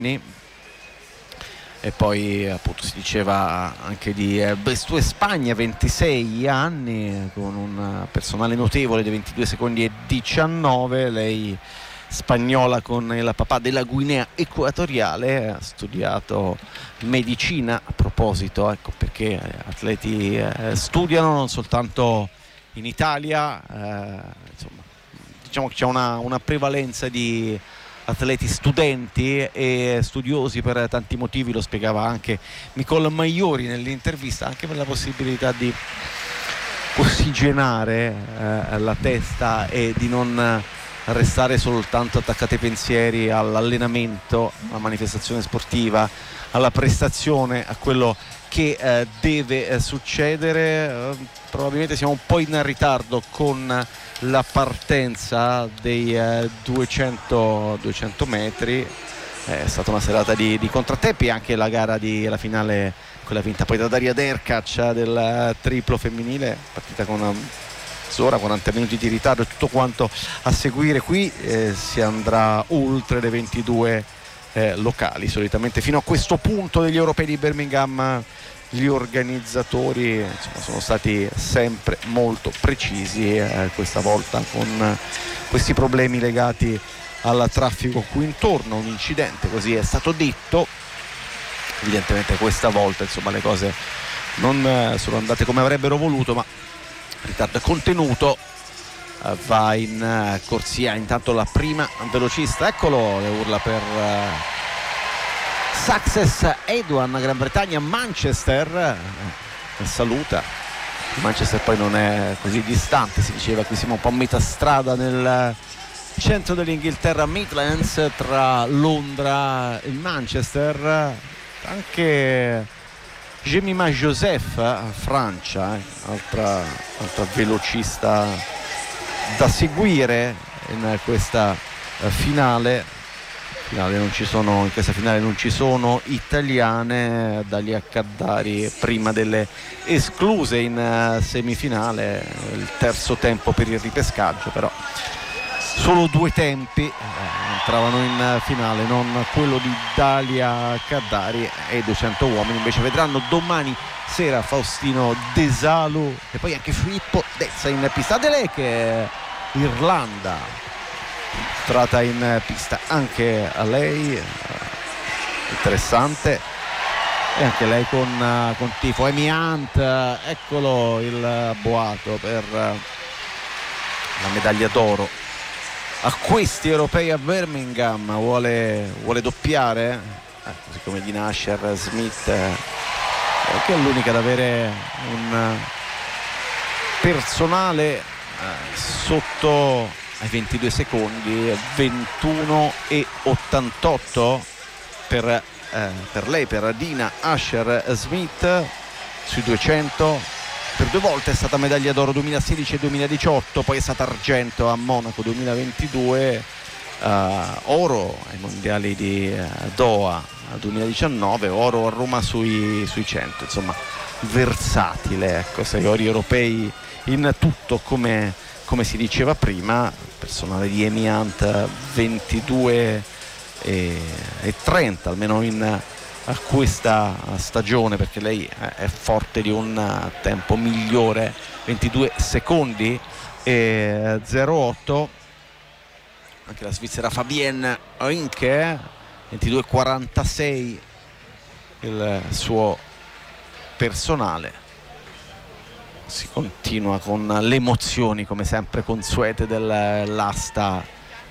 E poi appunto si diceva anche di Bestue Spagna, 26 anni, con un personale notevole di 22 secondi e 19. Lei spagnola con il papà della Guinea Equatoriale, ha studiato medicina. A proposito, ecco perché atleti studiano non soltanto in Italia, insomma, diciamo che c'è una prevalenza di atleti studenti e studiosi per tanti motivi, lo spiegava anche Nicole Maiori nell'intervista, anche per la possibilità di ossigenare la testa e di non restare soltanto attaccati ai pensieri all'allenamento, alla manifestazione sportiva, alla prestazione, a quello che deve succedere. Probabilmente siamo un po' in ritardo con la partenza dei 200 metri. È stata una serata di contrattempi, anche la gara la finale, quella vinta poi da Daria Derkac del triplo femminile, partita con mezz'ora, 40 minuti di ritardo, tutto quanto a seguire. Qui si andrà oltre le 22 locali. Solitamente fino a questo punto degli europei di Birmingham gli organizzatori insomma, sono stati sempre molto precisi, questa volta con questi problemi legati al traffico qui intorno, un incidente, così è stato detto. Evidentemente questa volta insomma le cose non sono andate come avrebbero voluto, ma il ritardo è contenuto. Va in corsia intanto la prima velocista, eccolo, le urla per Success Edouan, Gran Bretagna, Manchester, saluta. Manchester poi non è così distante, si diceva, qui siamo un po' a metà strada nel centro dell'Inghilterra, Midlands, tra Londra e Manchester. Anche Jemima Joseph, Francia, altra velocista da seguire in questa finale. Non ci sono, in questa finale non ci sono italiane. Dalia Caddari prima delle escluse in semifinale, il terzo tempo per il ripescaggio, però solo due tempi entravano in finale, non quello di Dalia Caddari, e 200 uomini invece vedranno domani sera Faustino Desalu e poi anche Filippo Dezza in pista. Deleke, Irlanda, entrata in pista anche a lei, interessante, e anche lei con tifo. Amy Hunt, eccolo il boato per la medaglia d'oro a questi europei a Birmingham. Vuole doppiare, così come Dina Asher Smith, che è l'unica ad avere un personale sotto ai 22 secondi, 21 e 88 per lei, per Dina Asher Smith sui 200. Per due volte è stata medaglia d'oro 2016 e 2018, poi è stata argento a Monaco 2022, oro ai mondiali di Doha 2019, oro a Roma sui 100. Insomma, versatile, ecco, 6 ori europei in tutto, come si diceva prima. Personale di Amy Hunt 22 e 30 almeno a questa stagione, perché lei è forte di un tempo migliore, 22 secondi e 08. Anche la svizzera Fabienne Rinke, 22,46 il suo personale. Si continua con le emozioni, come sempre consuete dell'asta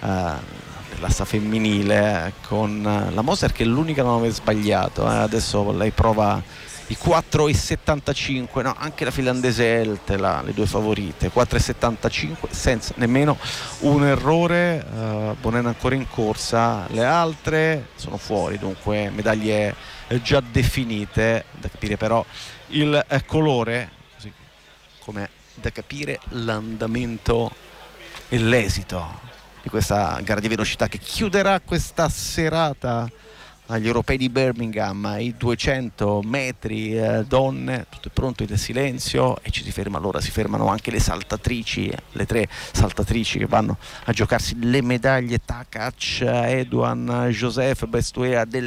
femminile, con la Moser che è l'unica a non aver sbagliato. Adesso lei prova i 4,75, no, anche la finlandese Elte, le due favorite, 4,75 senza nemmeno un errore. Bonen ancora in corsa, le altre sono fuori, dunque medaglie già definite. Da capire però il colore, come da capire l'andamento e l'esito di questa gara di velocità che chiuderà questa serata agli europei di Birmingham. I 200 metri donne, tutto è pronto, il silenzio, e ci si ferma. Allora si fermano anche le saltatrici, le 3 saltatrici che vanno a giocarsi le medaglie: Takac, Edouan, Joseph, Bestuea, Deleke